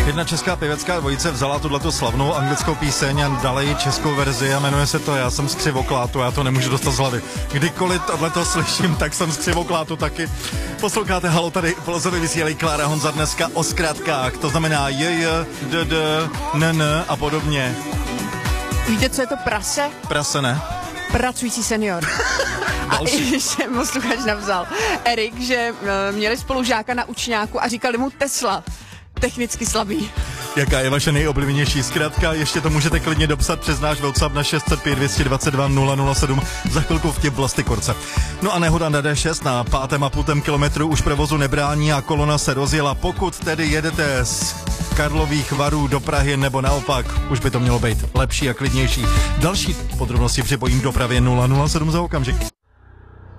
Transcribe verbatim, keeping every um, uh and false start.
Jedna česká pěvecká dvojice vzala tuhletu slavnou anglickou píseň a dala ji českou verzi a jmenuje se to Já jsem z Křivoklátu, já to nemůžu dostat z hlavy. Kdykoliv tohleto slyším, tak jsem z Křivoklátu taky. Posloucháte Halo, tady Polozově vysílají Klára Honza dneska o zkrátkách, to znamená j, j, d, d, n, n a podobně. Víte, co je to prase? Prase ne. Pracující senior. A ještě posluchač napsal Erik, že měli spolužáka na učňáku a říkali mu Tesla. Technicky slabý. Jaká je vaše nejoblíbenější zkratka? Ještě to můžete klidně dopsat přes náš WhatsApp na šest set pět dvě dva dva nula nula sedm. Za chvilku vtip Vlastykorce. No a nehoda na D šest na pátém a půl kilometru už provozu nebrání a kolona se rozjela. Pokud tedy jedete z Karlových Varů do Prahy nebo naopak, už by to mělo být lepší a klidnější. Další podrobnosti připojím k dopravě nula nula sedm za okamžik.